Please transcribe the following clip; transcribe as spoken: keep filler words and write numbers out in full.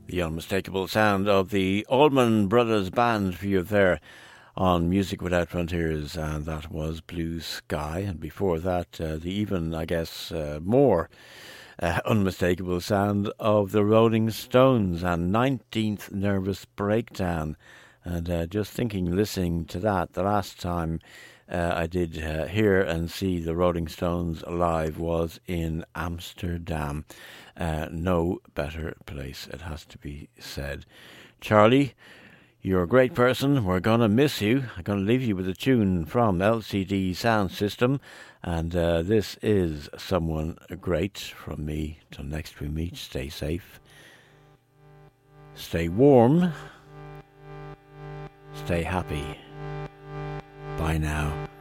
The unmistakable sound of the Allman Brothers Band for you there on Music Without Frontiers, and that was Blue Sky. And before that, uh, the even, I guess, uh, more uh, unmistakable sound of the Rolling Stones and nineteenth Nervous Breakdown. And uh, just thinking, listening to that, the last time uh, I did uh, hear and see the Rolling Stones live was in Amsterdam. Uh, no better place, it has to be said. Charlie, you're a great person. We're going to miss you. I'm going to leave you with a tune from L C D Sound System. And uh, this is Someone Great from me. Till next we meet, stay safe. Stay warm. Stay happy. Bye now.